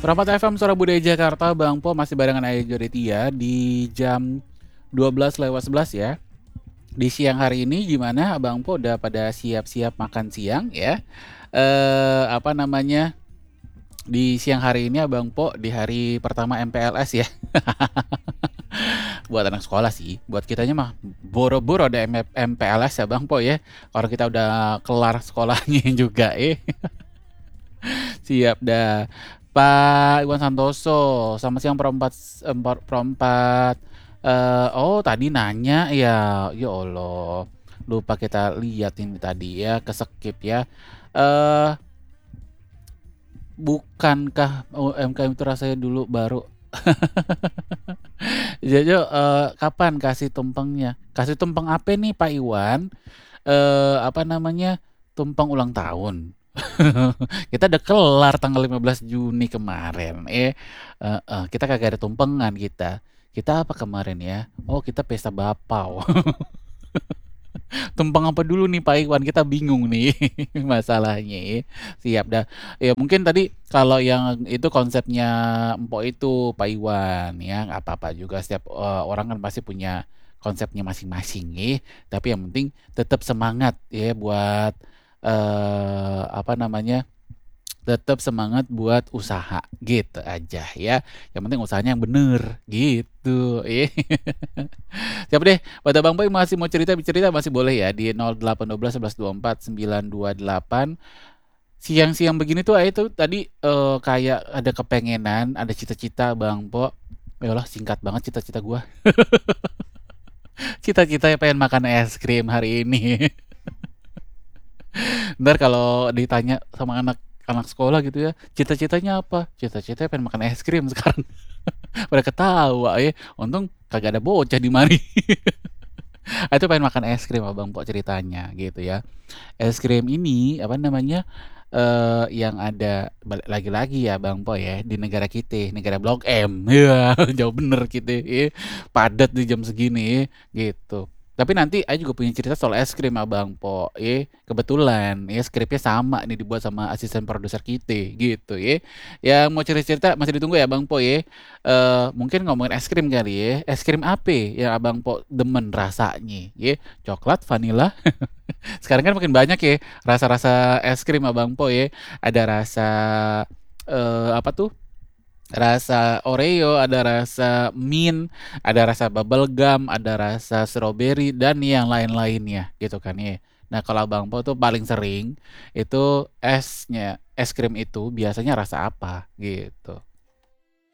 Perempat FM Suara Budaya Jakarta, Bang Po masih barengan Ayo Jodetia di jam 12:11 ya. Di siang hari ini gimana Bang Po udah pada siap-siap makan siang ya? Apa namanya? Di siang hari ini Abang Po di hari pertama MPLS ya. Buat anak sekolah sih, buat kitanya mah boro-boro ada MPLS ya Bang Po ya. Orang kita udah kelar sekolahnya juga Siap dah. Pak Iwan Santoso, sama siang perempat perempat. Oh tadi nanya ya, ya Allah, lupa kita lihat ini tadi ya, keskip ya. Eh Bukankah UMKM itu rasanya dulu baru? Jojo, kapan kasih tumpengnya? Kasih tumpeng apa nih Pak Iwan? Apa namanya? Tumpeng ulang tahun. Kita udah kelar tanggal 15 Juni kemarin. Kita kagak ada tumpengan kita. Kita apa kemarin ya? Oh, kita pesta bapau. Tumpeng apa dulu nih Pak Iwan? Kita bingung nih masalahnya. Siap dah. Ya mungkin tadi kalau yang itu konsepnya Empok itu Pak Iwan ya, nggak apa-apa juga. Setiap orang kan pasti punya konsepnya masing-masing Tapi yang penting tetap semangat ya buat apa namanya? Tetap semangat buat usaha gitu aja ya. Yang penting usahanya yang bener gitu. Siap deh, buat Abang Boy masih mau cerita masih boleh ya di 0812 11 24 928. Siang-siang begini tuh itu tadi kayak ada kepengenan, ada cita-cita Bang Po. Ya Allah, singkat banget cita-cita gua. Cita-cita pengen makan es krim hari ini. Ntar kalau ditanya sama anak sekolah gitu ya, cita-citanya apa? Cita-citanya pengen makan es krim sekarang. Pada ketawa ya. Untung kagak ada bocah di mari. Itu pengen makan es krim Abang Po ceritanya gitu ya. Es krim ini apa namanya? Yang ada lagi-lagi ya Bang Po ya di negara kita, negara Blok M. Ya, jauh bener kita ya. Padat di jam segini gitu. Tapi nanti saya juga punya cerita soal es krim Abang Po. Kebetulan ya skripnya sama nih dibuat sama asisten produser kita gitu ya. Yang mau cerita-cerita masih ditunggu ya Bang Po ya. Mungkin ngomongin es krim kali ya. Es krim apa yang Abang Po demen rasanya ya? Coklat, vanilla. Sekarang kan makin banyak ya rasa-rasa es krim Abang Po ya. Ada rasa apa tuh? Rasa Oreo, ada rasa mint, ada rasa bubble gum, ada rasa strawberry dan yang lain-lainnya gitu kan ya. Nah, kalau Abang Po tuh paling sering itu es krim itu biasanya rasa apa gitu.